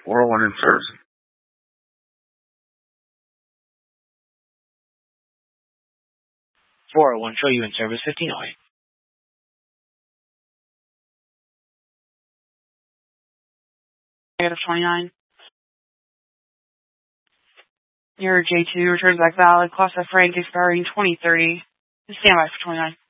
401 in service. 401, show you in service, 1508. Negative 29. Your J2 returns back valid. Class F rank expiring 2030. Stand by for 29.